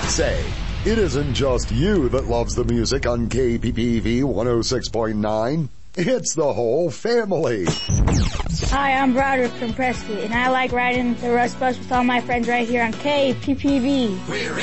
Say, it isn't just you that loves the music on KPPV 106.9. It's the whole family. Hi, I'm Broderick from Prescott, and I like riding the Rust Bus with all my friends right here on KPPV.